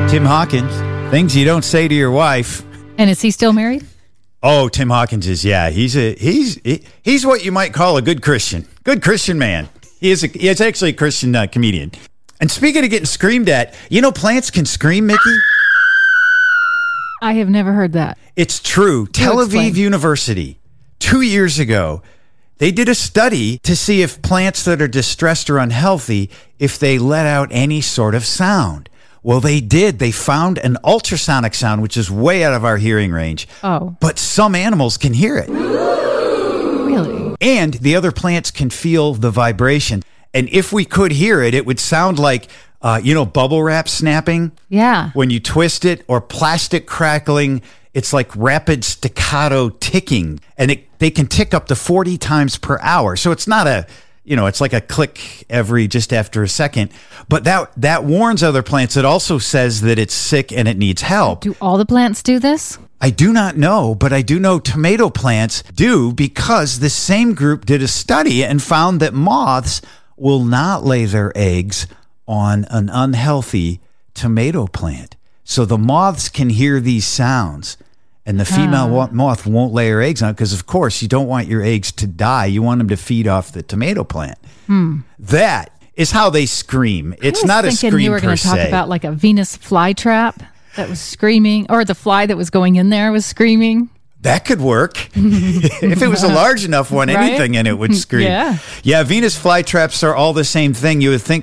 Tim Hawkins, things you don't say to your wife. And is he still married? Oh, Tim Hawkins is, yeah. He's what you might call a good Christian man. He is actually a Christian comedian. And speaking of getting screamed at, you know plants can scream, Mickey? I have never heard that. It's true. Tel Aviv University, 2 years ago, they did a study to see if plants that are distressed or unhealthy, if they let out any sort of sound. Well, they did. They found an ultrasonic sound, which is way out of our hearing range. Oh. But some animals can hear it. Really? And the other plants can feel the vibration. And if we could hear it, it would sound like, bubble wrap snapping. Yeah. When you twist it, or plastic crackling. It's like rapid staccato ticking. And they can tick up to 40 times per hour. So it's not it's like a click just after a second. But that warns other plants. It also says that it's sick and it needs help. Do all the plants do this? I do not know, but I do know tomato plants do, because the same group did a study and found that moths will not lay their eggs on an unhealthy tomato plant. So the moths can hear these sounds. And the female moth won't lay her eggs on it because, of course, you don't want your eggs to die. You want them to feed off the tomato plant. That is how they scream. It's not a scream per se. You were going to talk about like a Venus flytrap that was screaming, or the fly that was going in there was screaming. That could work. If it was a large enough one, Right? anything in it would scream. Yeah, Venus flytraps are all the same thing. You would think